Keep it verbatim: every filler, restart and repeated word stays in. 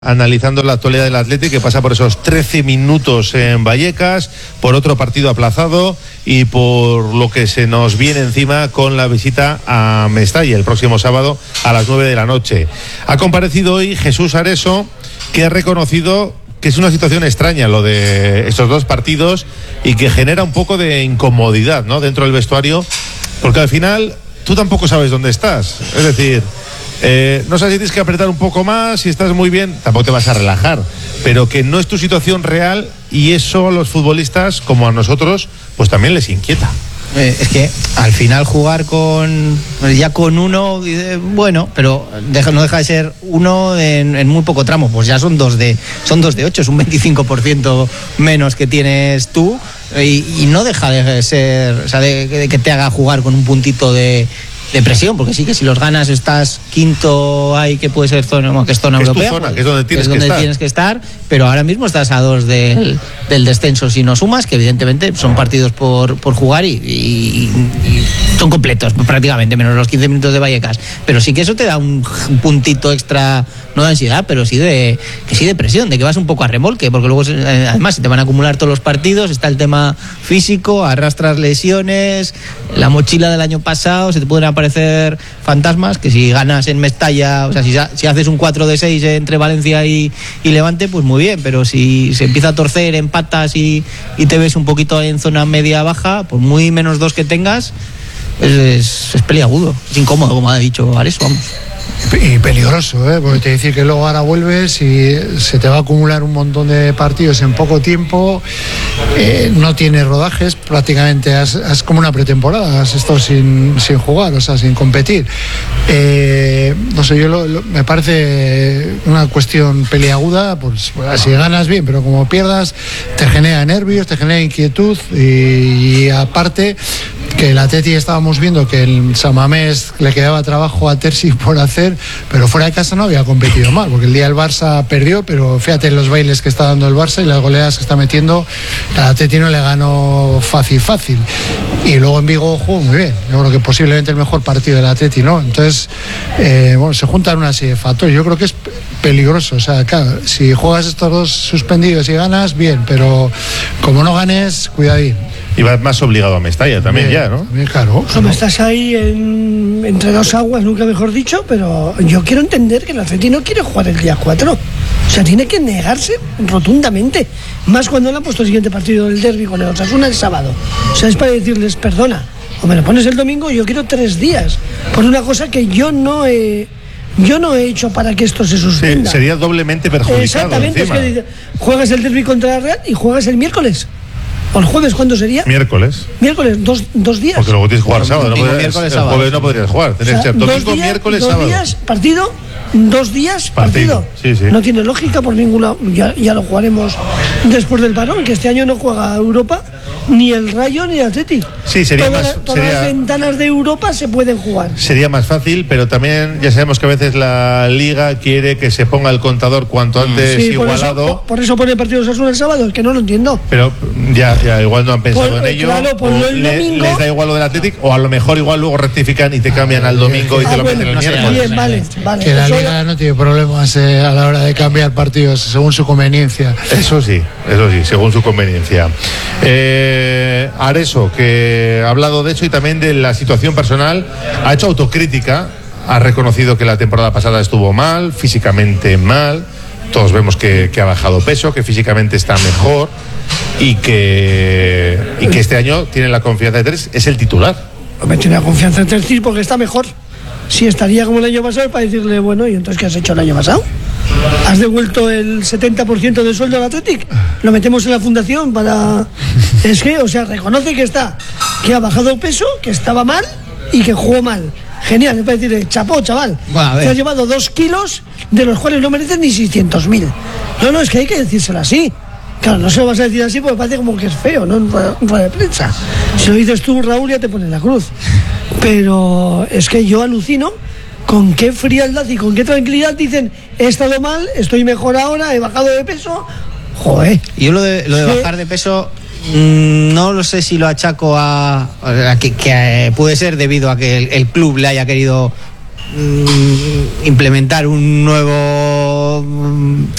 Analizando la actualidad del Athletic, que pasa por esos trece minutos en Vallecas, por otro partido aplazado y por lo que se nos viene encima con la visita a Mestalla el próximo sábado a las nueve de la noche. Ha comparecido hoy Jesús Areso, que ha reconocido que es una situación extraña lo de estos dos partidos y que genera un poco de incomodidad, ¿no?, dentro del vestuario, porque al final tú tampoco sabes dónde estás. Es decir, Eh, no sé si tienes que apretar un poco más, si estás muy bien, tampoco te vas a relajar, pero que no es tu situación real, y eso a los futbolistas, como a nosotros, pues también les inquieta. Eh, es que al final jugar con ya con uno, bueno, pero deja, no deja de ser uno en, en muy poco tramo, pues ya son dos de son dos de ocho, es un veinticinco por ciento menos que tienes tú, y, y no deja de ser, o sea, de, de que te haga jugar con un puntito de de presión, porque sí que si los ganas estás quinto ahí, que puede ser zona, que es zona que europea, es tu zona, pues, que es donde tienes, es que, donde estar. tienes que estar, pero ahora mismo estás a dos del, del descenso si no sumas, que evidentemente son partidos por, por jugar y, y, y son completos prácticamente, menos los quince minutos de Vallecas, pero sí que eso te da un, un puntito extra, no de ansiedad, pero sí de que sí de presión, de que vas un poco a remolque, porque luego eh, además se te van a acumular todos los partidos, está el tema físico, arrastras lesiones, la mochila del año pasado, se te pueden aparecer fantasmas, que si ganas en Mestalla, o sea, si, si haces un cuatro de seis entre Valencia y, y Levante, pues muy bien, pero si se empieza a torcer, empatas y, y te ves un poquito en zona media-baja, pues muy menos dos que tengas, es, es, es peliagudo, es incómodo, como ha dicho Areso, vamos. Y peligroso, ¿eh? Porque te dice que luego ahora vuelves y se te va a acumular un montón de partidos en poco tiempo, eh, no tienes rodajes, prácticamente has, has como una pretemporada, has estado sin, sin jugar, o sea, sin competir. Eh, no sé, yo lo, lo, me parece una cuestión peliaguda, pues, pues si ganas bien, pero como pierdas, te genera nervios, te genera inquietud y, y aparte que el Atleti estábamos viendo que el San Mamés le quedaba trabajo a Terzi por hacer, pero fuera de casa no había competido mal, porque el día el Barça perdió, pero fíjate los bailes que está dando el Barça y las goleadas que está metiendo, el Atleti no le ganó fácil, fácil. Y luego en Vigo jugó muy bien, yo creo que posiblemente el mejor partido del Atleti, ¿no? Entonces, eh, bueno, se juntan una serie de factores, yo creo que es peligroso, o sea, claro, si juegas estos dos suspendidos y ganas, bien, pero como no ganes, cuidadín. Y vas más obligado a Mestalla también, bien, ya, ¿no? Bien, claro. Como estás ahí en, entre dos aguas, nunca mejor dicho, pero yo quiero entender que el Atleti no quiere jugar el día cuatro. O sea, tiene que negarse rotundamente. Más cuando le han puesto el siguiente partido del derbi con el Osasuna el sábado. O sea, es para decirles, perdona, o me lo pones el domingo, yo quiero tres días. Por una cosa que yo no he... Yo no he hecho para que esto se suspenda. Sí, sería doblemente perjudicado. Exactamente, encima. Es que juegas el derbi contra la Real y juegas el miércoles. ¿O el jueves cuándo sería? Miércoles. Miércoles, dos, dos días. Porque luego tienes que jugar sábado. No podrías, miércoles, el sábado. jueves no podrías jugar. Tienes que ser domingo, miércoles, dos sábado. Días, partido, dos días, partido. partido. Sí, sí. No tiene lógica por ninguna. Ya, ya lo jugaremos después del parón, que este año no juega Europa ni el Rayo ni el Atleti. Sí, sería todas, más. Todas sería, las ventanas de Europa se pueden jugar. Sería más fácil, pero también ya sabemos que a veces la Liga quiere que se ponga el contador cuanto antes Sí, por igualado. eso, por, por eso pone partidos Osasuna el sábado, es que no lo entiendo. Pero ya, ya igual no han pensado Por- en ello. claro, ponlo o el le- domingo. les da igual lo del Athletic, o a lo mejor igual luego rectifican y te cambian al domingo y Ah, te lo bueno, meten el no sé, miércoles. Bien, vale, vale. Que la Eso- Liga no tiene problemas eh, a la hora de cambiar partidos según su conveniencia. Eso sí, eso sí, según su conveniencia. Eh, Areso, que ha hablado de eso y también de la situación personal, ha hecho autocrítica, ha reconocido que la temporada pasada estuvo mal, físicamente mal, todos vemos que, que ha bajado peso, que físicamente está mejor y que, y que este año tiene la confianza de Terzi, es el titular. Me tiene la confianza en Terzi porque está mejor. Si estaría como el año pasado, para decirle, bueno, ¿y entonces qué has hecho el año pasado? ¿Has devuelto el setenta por ciento del sueldo al Athletic? Lo metemos en la fundación para... Es que, o sea, reconoce que está, que ha bajado peso, que estaba mal y que jugó mal. Genial, es para decirle, chapó, chaval. Bueno, a ver. Te has llevado dos kilos, de los cuales no mereces ni seiscientos mil. No, no, es que hay que decírselo así. Claro, no se lo vas a decir así porque parece como que es feo, ¿no? En rueda, en rueda de prensa. Si lo dices tú, Raúl, ya te pones la cruz. Pero es que yo alucino con qué frialdad y con qué tranquilidad dicen, he estado mal, estoy mejor ahora, he bajado de peso. Joder. Yo lo de, lo de Sí. bajar de peso mmm, no lo sé si lo achaco a, a que, que eh, puede ser debido a que el, el club le haya querido implementar un nuevo